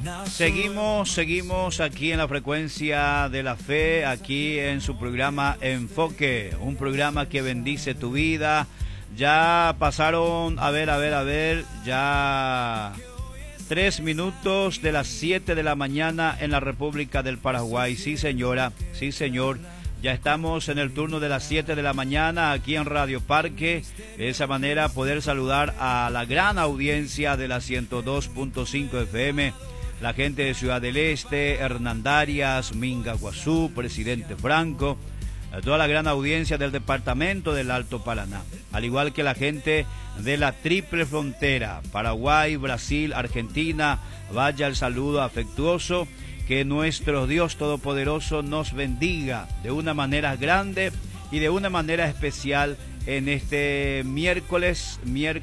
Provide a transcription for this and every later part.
Seguimos aquí en la frecuencia de la fe, aquí en su programa Enfoque, un programa que bendice tu vida. Ya pasaron, ya 3 minutos de las 7 de la mañana en la República del Paraguay. Sí, señora, sí, señor. Ya estamos en el turno de las 7 de la mañana aquí en Radio Parque. De esa manera poder saludar a la gran audiencia de la 102.5 FM, la gente de Ciudad del Este, Hernandarias, Mingaguazú, Presidente Franco, a toda la gran audiencia del departamento del Alto Paraná, al igual que la gente de la triple frontera, Paraguay, Brasil, Argentina. Vaya el saludo afectuoso. Que nuestro Dios Todopoderoso nos bendiga de una manera grande y de una manera especial en este miércoles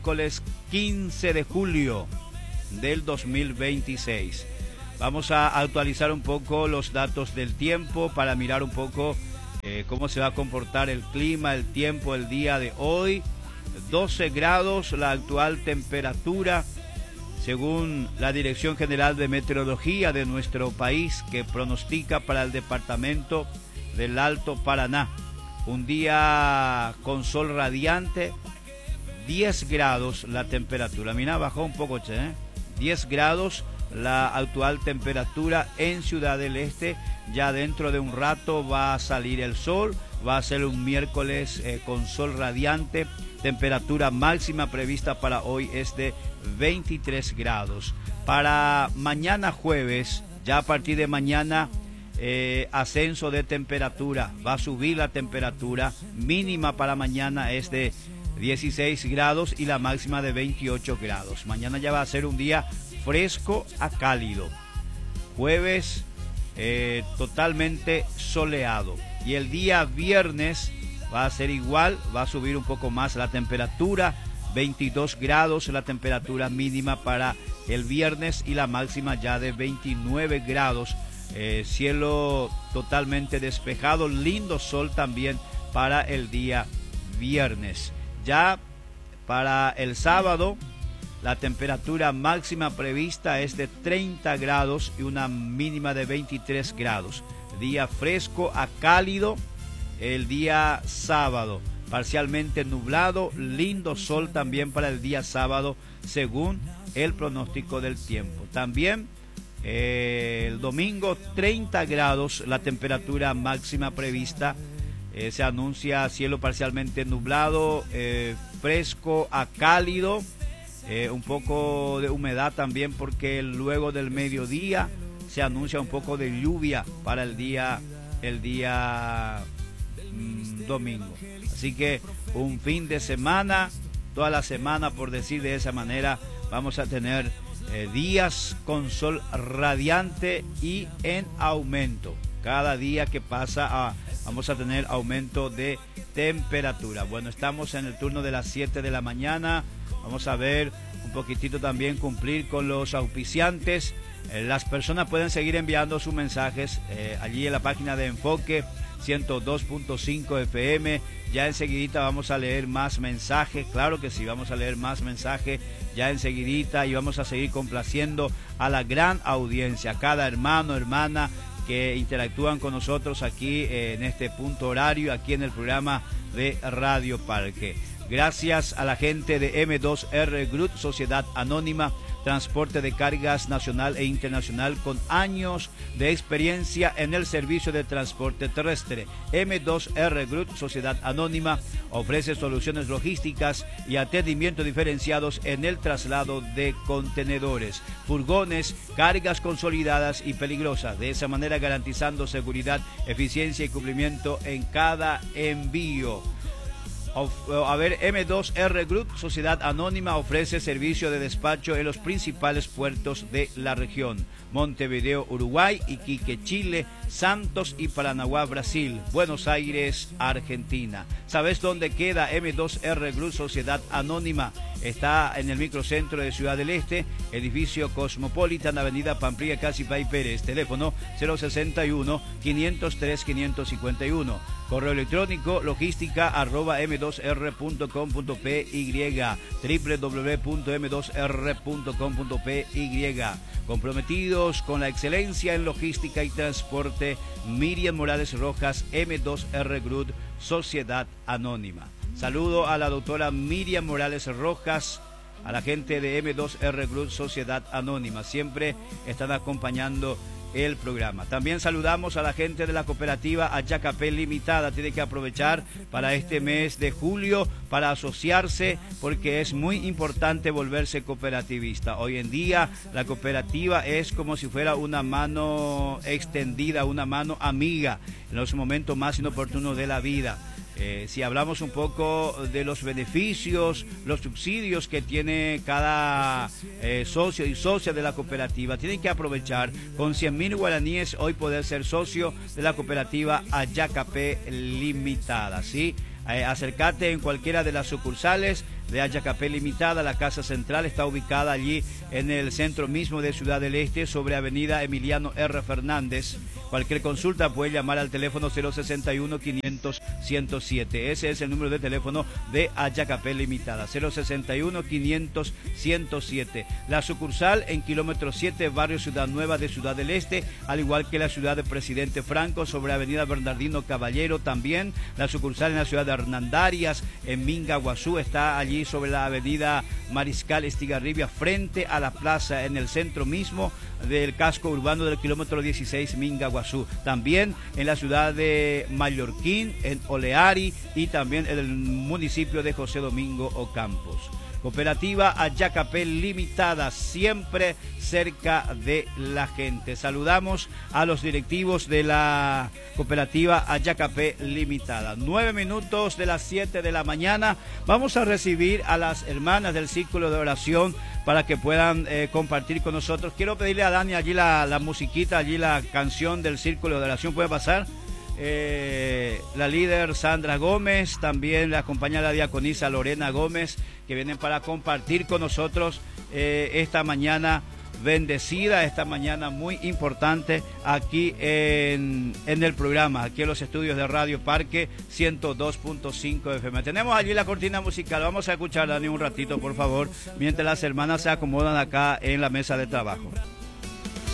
15 de julio del 2026. Vamos a actualizar un poco los datos del tiempo para mirar un poco cómo se va a comportar el clima, el tiempo el día de hoy. 12 grados la actual temperatura, según la Dirección General de Meteorología de nuestro país, que pronostica para el departamento del Alto Paraná un día con sol radiante. 10 grados la temperatura. Mira, bajó un poco, 10 grados la actual temperatura en Ciudad del Este. Ya dentro de un rato va a salir el sol. Va a ser un miércoles con sol radiante. Temperatura máxima prevista para hoy es de 23 grados. Para mañana jueves, ya a partir de mañana, ascenso de temperatura. Va a subir la temperatura. Mínima para mañana es de 16 grados y la máxima de 28 grados. Mañana ya va a ser un día fresco a cálido. Jueves totalmente soleado. Y el día viernes va a ser igual, va a subir un poco más la temperatura, 22 grados la temperatura mínima para el viernes y la máxima ya de 29 grados. Cielo totalmente despejado, lindo sol también para el día viernes. Ya para el sábado, la temperatura máxima prevista es de 30 grados y una mínima de 23 grados. Día fresco a cálido. El día sábado, parcialmente nublado, lindo sol también para el día sábado, según el pronóstico del tiempo. También el domingo, 30 grados la temperatura máxima prevista. Se anuncia cielo parcialmente nublado, fresco a cálido, un poco de humedad también, porque luego del mediodía se anuncia un poco de lluvia para el día domingo. Así que un fin de semana, toda la semana, por decir de esa manera, vamos a tener días con sol radiante y en aumento. Cada día que pasa vamos a tener aumento de temperatura. Bueno, estamos en el turno de las 7 de la mañana. Vamos a ver un poquitito también cumplir con los auspiciantes. Las personas pueden seguir enviando sus mensajes allí en la página de Enfoque 102.5 FM. Ya enseguidita vamos a leer más mensajes. Claro que sí, vamos a leer más mensajes ya enseguidita, y vamos a seguir complaciendo a la gran audiencia, a cada hermano, hermana que interactúan con nosotros aquí en este punto horario, aquí en el programa de Radio Parque. Gracias a la gente de M2R Group, Sociedad Anónima, transporte de cargas nacional e internacional con años de experiencia en el servicio de transporte terrestre. M2R Group, Sociedad Anónima, ofrece soluciones logísticas y atendimiento diferenciados en el traslado de contenedores, furgones, cargas consolidadas y peligrosas, de esa manera garantizando seguridad, eficiencia y cumplimiento en cada envío. M2R Group, Sociedad Anónima, ofrece servicio de despacho en los principales puertos de la región: Montevideo, Uruguay; Iquique, Chile; Santos y Paranaguá, Brasil; Buenos Aires, Argentina. ¿Sabes dónde queda M2R Group, Sociedad Anónima? está en el microcentro de Ciudad del Este, edificio Cosmopolitan, avenida Pamplilla, casi Pay Pérez, teléfono 061-503-551. Correo electrónico logística@m2r.com.py, www.m2r.com.py. Comprometidos con la excelencia en logística y transporte, Miriam Morales Rojas, M2R Group, Sociedad Anónima. Saludo a la doctora Miriam Morales Rojas, a la gente de M2R Group, Sociedad Anónima. Siempre están acompañando el programa. También saludamos a la gente de la cooperativa Ayacapé Limitada. Tiene que aprovechar para este mes de julio para asociarse, porque es muy importante volverse cooperativista. Hoy en día la cooperativa es como si fuera una mano extendida, una mano amiga en los momentos más inoportunos de la vida. Si hablamos un poco de los beneficios, los subsidios que tiene cada socio y socia de la cooperativa, tienen que aprovechar con 100.000 guaraníes hoy poder ser socio de la cooperativa Ayacapé Limitada, ¿sí? Acércate en cualquiera de las sucursales de Ayacapé Limitada. La casa central está ubicada allí en el centro mismo de Ciudad del Este, sobre avenida Emiliano R. Fernández. Cualquier consulta puede llamar al teléfono 061-500-107. Ese es el número de teléfono de Ayacapé Limitada, 061-500-107. La sucursal en kilómetro 7, barrio Ciudad Nueva de Ciudad del Este, al igual que la ciudad de Presidente Franco, sobre avenida Bernardino Caballero. También la sucursal en la ciudad de Hernandarias, en Mingaguazú, está allí sobre la avenida Mariscal Estigarribia, frente a la plaza, en el centro mismo del casco urbano del kilómetro 16, Mingaguazú. También en la ciudad de Mallorquín, en Oleari, y también en el municipio de José Domingo Ocampos. Cooperativa Ayacapé Limitada, siempre cerca de la gente. Saludamos a los directivos de la cooperativa Ayacapé Limitada. 9 minutos de las 7 de la mañana. Vamos a recibir a las hermanas del Círculo de Oración para que puedan compartir con nosotros. Quiero pedirle a Dani allí la musiquita, allí la canción del Círculo de Oración. ¿Puede pasar? La líder Sandra Gómez, también la acompaña la diaconisa Lorena Gómez, que vienen para compartir con nosotros esta mañana bendecida, esta mañana muy importante aquí en el programa, aquí en los estudios de Radio Parque 102.5 FM. Tenemos allí la cortina musical, vamos a escuchar, Dani, un ratito, por favor, mientras las hermanas se acomodan acá en la mesa de trabajo.